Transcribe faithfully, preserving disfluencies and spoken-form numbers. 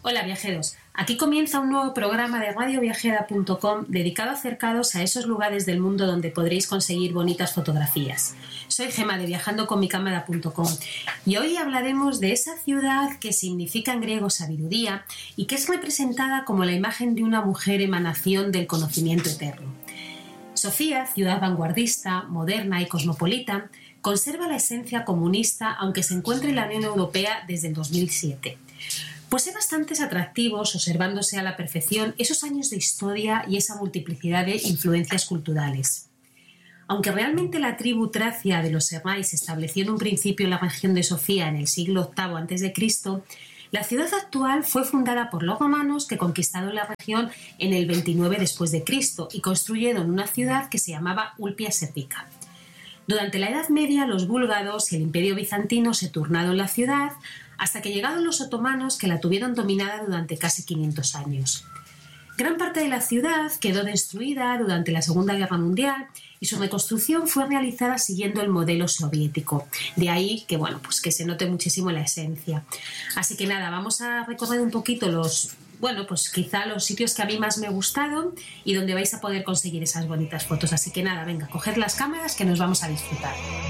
Hola viajeros, aquí comienza un nuevo programa de radio viajera punto com dedicado a acercaros a esos lugares del mundo donde podréis conseguir bonitas fotografías. Soy Gema de viajando con mi cámara punto com y hoy hablaremos de esa ciudad que significa en griego sabiduría y que es representada como la imagen de una mujer emanación del conocimiento eterno. Sofía, ciudad vanguardista, moderna y cosmopolita, conserva la esencia comunista aunque se encuentre en la Unión Europea desde el dos mil siete. Posee bastantes atractivos, observándose a la perfección esos años de historia y esa multiplicidad de influencias culturales. Aunque realmente la tribu tracia de los Serrais se estableció en un principio en la región de Sofía en el siglo octavo antes de Cristo, la ciudad actual fue fundada por los romanos que conquistaron la región en el veintinueve después de Cristo y construyeron una ciudad que se llamaba Ulpia Serdica. Durante la Edad Media, los búlgaros y el Imperio Bizantino se turnaron la ciudad hasta que llegaron los otomanos que la tuvieron dominada durante casi quinientos años. Gran parte de la ciudad quedó destruida durante la Segunda Guerra Mundial y su reconstrucción fue realizada siguiendo el modelo soviético. De ahí que, bueno, pues que se note muchísimo la esencia. Así que nada, vamos a recorrer un poquito los, bueno, pues quizá los sitios que a mí más me gustaron y donde vais a poder conseguir esas bonitas fotos. Así que nada, venga, coged las cámaras que nos vamos a disfrutar.